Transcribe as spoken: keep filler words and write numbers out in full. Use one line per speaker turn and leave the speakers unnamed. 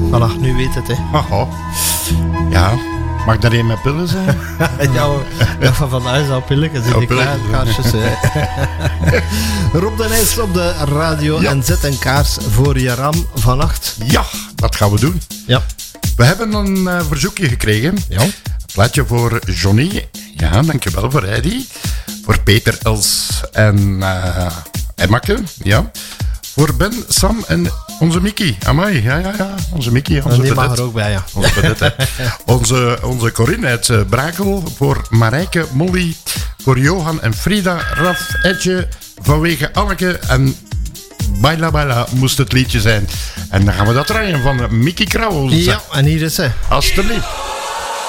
Voilà, nu weet het, hè.
Haha. Ja, mag dat een met pillen zijn?
Ja, ja, van van huis al pilletjes in
Ja,
die
pilletjes,
kleine
ja.
kaarsjes. hè. Rob de Nijs op de radio
Ja.
en zet een kaars voor je ram vannacht.
Ja, dat gaan we doen.
Ja.
We hebben een uh, verzoekje gekregen.
Ja.
Een plaatje voor Johnny. Ja, dankjewel voor Heidi. Voor Peter, Els en uh, Emmake. Ja. Voor Ben, Sam en onze Mickey. Amai, ja, ja, ja. Onze Mickey. Onze
Die mag
vedette.
er ook bij, ja.
Onze, vedette. onze, onze Corinne uit uh, Brakel. Voor Marijke, Molly. Voor Johan en Frida. Raf, Edje. Vanwege Anneke. En Baila Baila moest het liedje zijn. En dan gaan we dat draaien van Mickey Krauwels.
Ja, en hier is ze.
Alsjeblieft.